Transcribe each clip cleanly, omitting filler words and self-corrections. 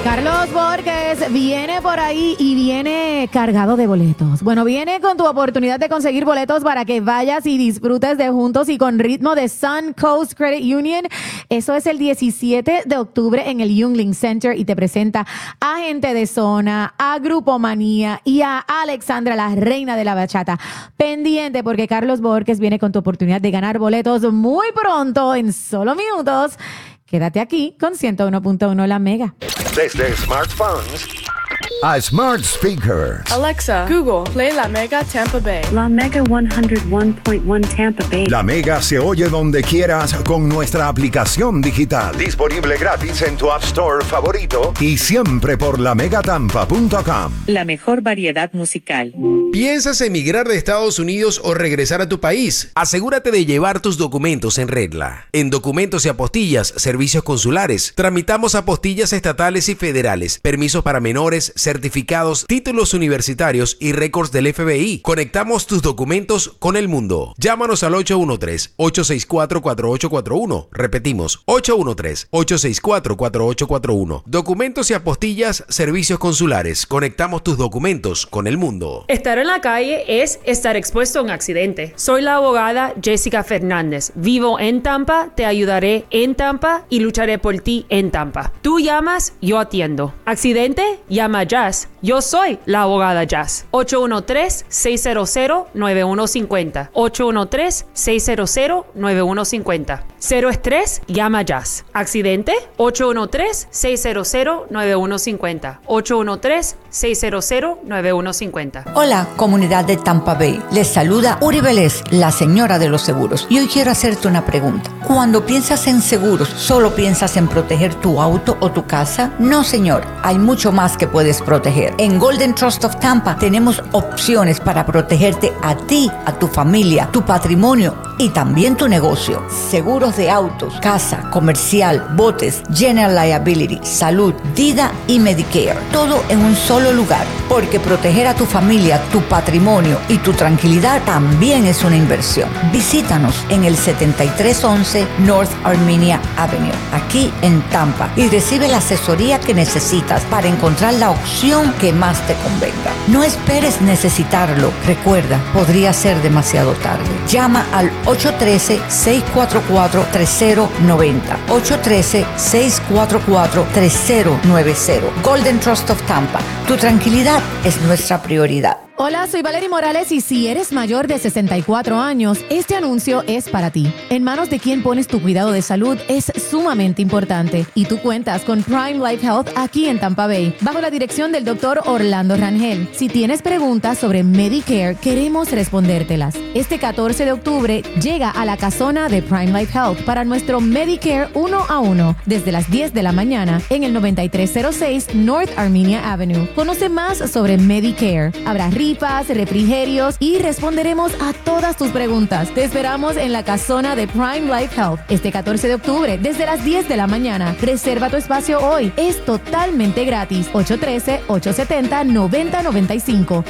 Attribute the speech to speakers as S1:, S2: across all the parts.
S1: Carlos Borges viene por ahí y viene cargado de boletos. Bueno, viene con tu oportunidad de conseguir boletos para que vayas y disfrutes de Juntos y con Ritmo de Sun Coast Credit Union. Eso es el 17 de octubre en el Yuengling Center y te presenta a Gente de Zona, a Grupo Manía y a Alexandra, la reina de la bachata. Pendiente porque Carlos Borges viene con tu oportunidad de ganar boletos muy pronto, en solo minutos. Quédate aquí con 101.1 La Mega.
S2: Desde smartphones
S3: a smart speaker.
S4: Alexa, Google, play La Mega Tampa Bay.
S5: La Mega 101.1 Tampa Bay.
S3: La Mega se oye donde quieras con nuestra aplicación digital.
S2: disponible gratis en tu App Store favorito
S3: Y siempre por lamegatampa.com.
S5: La mejor variedad musical.
S6: ¿Piensas emigrar de Estados Unidos o regresar a tu país? Asegúrate de llevar tus documentos en regla. En Documentos y Apostillas, Servicios Consulares, tramitamos apostillas estatales y federales, permisos para menores, certificados, títulos universitarios y récords del FBI. Conectamos tus documentos con el mundo. Llámanos al 813-864-4841. Repetimos, 813-864-4841. Documentos y Apostillas, Servicios Consulares. Conectamos tus documentos con el mundo.
S7: Estar en la calle es estar expuesto a un accidente. Soy la abogada Jessica Fernández. Vivo en Tampa, te ayudaré en Tampa y lucharé por ti en Tampa. Tú llamas, yo atiendo. ¿Accidente? Llama Jazz. Yo soy la abogada Jazz. 813-600-9150. 813-600-9150. Cero estrés, llama Jazz. ¿Accidente? 813-600-9150. 813-600-9150.
S8: Hola, comunidad de Tampa Bay. Les saluda Uri Vélez, la señora de los seguros. Y hoy quiero hacerte una pregunta. Cuando piensas en seguros, ¿solo piensas en proteger tu auto o tu casa? No, señor. Hay mucho más que puedes proteger. En Golden Trust of Tampa tenemos opciones para protegerte a ti, a tu familia, tu patrimonio y también tu negocio. Seguros de autos, casa, comercial, botes, general liability, salud, vida y Medicare. Todo en un solo lugar. Porque proteger a tu familia, tu patrimonio y tu tranquilidad también es una inversión. Visítanos en el 7311 North Armenia Avenue, aquí en Tampa, y recibe la asesoría que necesitas para encontrar la opción que más te convenga. No esperes necesitarlo. Recuerda, podría ser demasiado tarde. Llama al 813-644-3090. 813-644-3090. Golden Trust of Tampa. Tu tranquilidad es nuestra prioridad.
S1: Hola, soy Valerie Morales y si eres mayor de 64 años, este anuncio es para ti. En manos de quien pones tu cuidado de salud es sumamente importante y tú cuentas con Prime Life Health aquí en Tampa Bay, bajo la dirección del Dr. Orlando Rangel. Si tienes preguntas sobre Medicare, queremos respondértelas. Este 14 de octubre llega a la casona de Prime Life Health para nuestro Medicare 1 a 1 desde las 10 de la mañana en el 9306 North Armenia Avenue. Conoce más sobre Medicare. Habrá rifas, refrigerios y responderemos a todas tus preguntas. Te esperamos en la casona de Prime Life Health este 14 de octubre desde las 10 de la mañana. Reserva tu espacio hoy. Es totalmente gratis. 813-870-9095.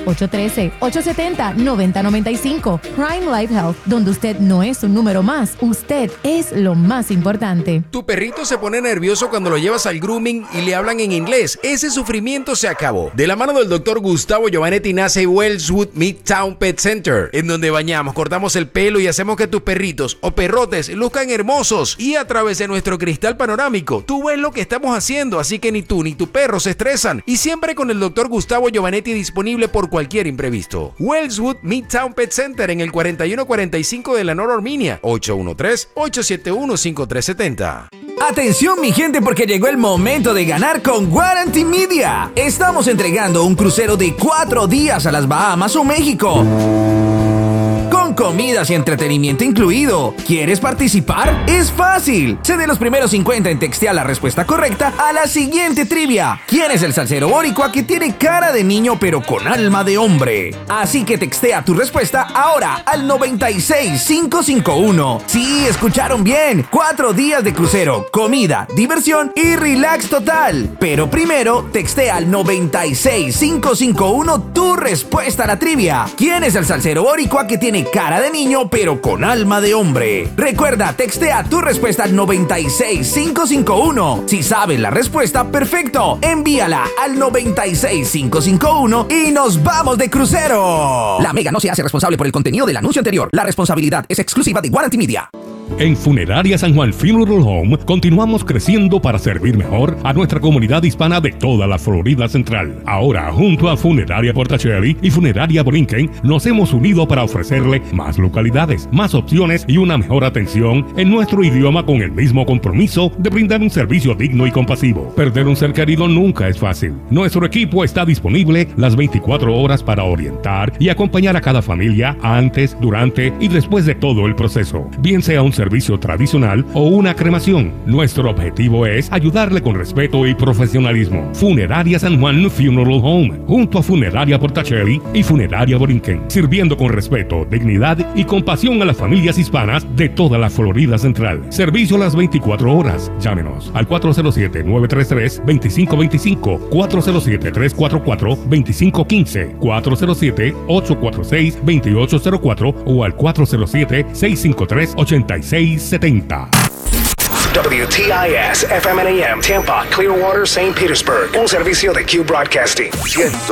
S1: 813-870-9095. Prime Life Health, donde usted no es un número más. Usted es lo más importante.
S6: Tu perrito se pone nervioso cuando lo llevas al grooming y le hablan en inglés. Ese sufrimiento se acabó. De la mano del doctor Gustavo Giovanetti nace Wellswood Midtown Pet Center, en donde bañamos, cortamos el pelo y hacemos que tus perritos o perrotes luzcan hermosos. Y a través de nuestro cristal panorámico, tú ves lo que estamos haciendo, así que ni tú ni tu perro se estresan. Y siempre con el doctor Gustavo Giovanetti disponible por cualquier imprevisto. Wellswood Midtown Pet Center en el 4145 de la North Armenia, 813-871-5370.
S9: Atención mi gente, porque llegó el momento de ganar con Guarantee Media. Estamos entregando un crucero de 4 días a las Bahamas o México, con comidas y entretenimiento incluido. ¿Quieres participar? Es fácil. Sé de los primeros 50 en textear la respuesta correcta a la siguiente trivia. ¿Quién es el salsero boricua que tiene cara de niño pero con alma de hombre? Así que textea tu respuesta ahora al 96551. Sí, escucharon bien. 4 días de crucero, comida, diversión y relax total. Pero primero, textea al 96551 tu respuesta a la trivia. ¿Quién es el salsero boricua que tiene cara cara de niño pero con alma de hombre. Recuerda, textea tu respuesta al 96551. Si sabes la respuesta, perfecto. Envíala al 96551 y nos vamos de crucero. La Mega no se hace responsable por el contenido del anuncio anterior. La responsabilidad es exclusiva de Guarantee Media.
S10: En Funeraria San Juan Funeral Home continuamos creciendo para servir mejor a nuestra comunidad hispana de toda la Florida Central. Ahora, junto a Funeraria Portacelli y Funeraria Borinquen, nos hemos unido para ofrecerle más localidades, más opciones y una mejor atención en nuestro idioma, con el mismo compromiso de brindar un servicio digno y compasivo. Perder un ser querido nunca es fácil. Nuestro equipo está disponible las 24 horas para orientar y acompañar a cada familia antes, durante y después de todo el proceso, bien sea un servicio tradicional o una cremación. Nuestro objetivo es ayudarle con respeto y profesionalismo. Funeraria San Juan Funeral Home, junto a Funeraria Portacelli y Funeraria Borinquen, sirviendo con respeto, dignidad y compasión a las familias hispanas de toda la Florida Central. Servicio a las 24 horas. Llámenos al 407-933-2525, 407-344-2515, 407-846-2804 o al 407-653-8670.
S2: WTIS FM and AM Tampa, Clearwater, St. Petersburg. Un servicio de Q Broadcasting.